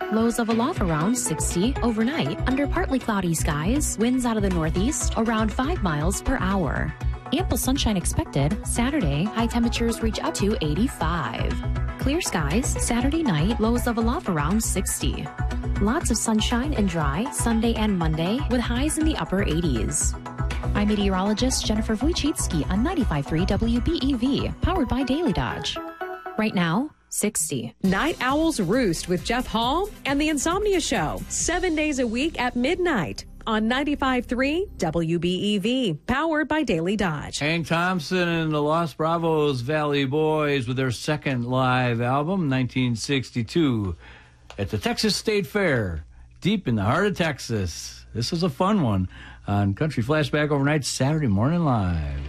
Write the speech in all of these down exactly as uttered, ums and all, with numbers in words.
Lows of aloft around sixty. Overnight, under partly cloudy skies, winds out of the northeast around five miles per hour. Ample sunshine expected. Saturday, high temperatures reach up to eighty-five. Clear skies. Saturday night, lows of aloft around sixty. Lots of sunshine and dry Sunday and Monday with highs in the upper eighties. I'm meteorologist Jennifer Wojcicki on ninety-five point three W B E V, powered by Daily Dodge. Right now, sixty. Night Owls Roost with Jeff Hall and The Insomnia Show, seven days a week at midnight on ninety-five point three W B E V, powered by Daily Dodge. Hank Thompson and the Los Bravos Valley Boys with their second live album, nineteen sixty-two, at the Texas State Fair, deep in the heart of Texas. This is a fun one on Country Flashback Overnight, Saturday Morning Live.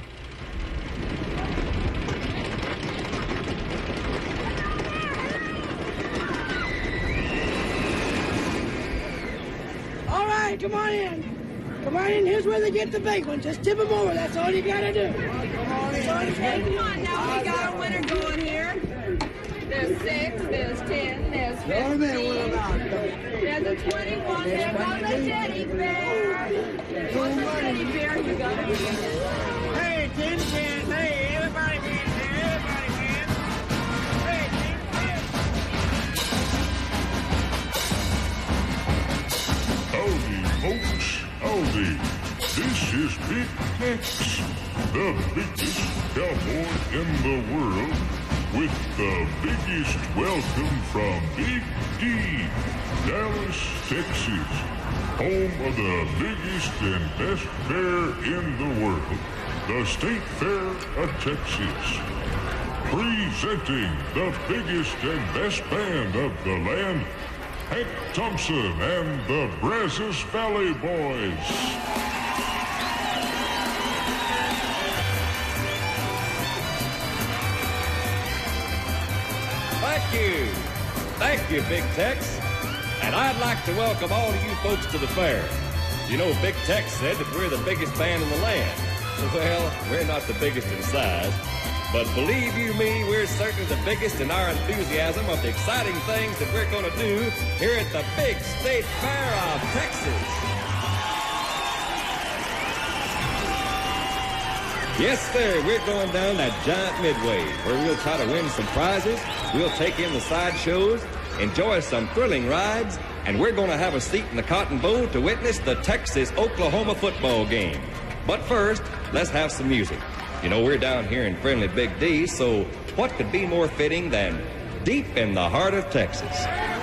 Come on in. Come on in. Here's where they get the big one. Just tip them over. That's all you got to do. Come on in. Come on now. We got a winner going here. There's six. There's ten. There's fifteen. There's a twenty-one. There goes a teddy bear. What's a teddy bear? You got it. Hey, ten cents. Hey, everybody wins here. Everybody wins. Hey, ten cents. Howdy, folks, howdy. This is Big Tex, the biggest cowboy in the world, with the biggest welcome from Big D, Dallas, Texas, home of the biggest and best fair in the world, the State Fair of Texas. Presenting the biggest and best band of the land, Hank Thompson and the Brazos Valley Boys. Thank you. Thank you, Big Tex. And I'd like to welcome all of you folks to the fair. You know, Big Tex said that we're the biggest band in the land. Well, we're not the biggest in size. But believe you me, we're certainly the biggest in our enthusiasm of the exciting things that we're going to do here at the Big State Fair of Texas. Yes, sir, we're going down that giant midway where we'll try to win some prizes, we'll take in the sideshows, enjoy some thrilling rides, and we're going to have a seat in the Cotton Bowl to witness the Texas-Oklahoma football game. But first, let's have some music. You know, we're down here in friendly Big D, so what could be more fitting than Deep in the Heart of Texas?